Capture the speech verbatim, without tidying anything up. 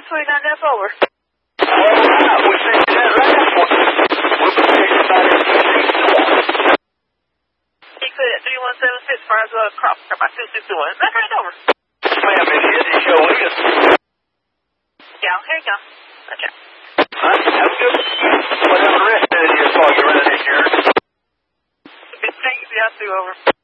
one twenty-nine F over. Well, right, we sent you that right up. We'll be taking about it. He cleared at three one seven six, Farnsworth Cross, about two sixty one. That's right over. Ma'am, it is. It sure is. Yeah, here you go. Okay. Huh? That's good. Whatever the rest of it is for you running in here. Thank you, yeah, two over.